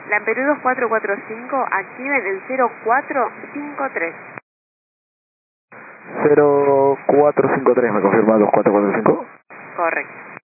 La Perú 2445, activen el 0453. 0453, ¿me confirma 2445? Correcto.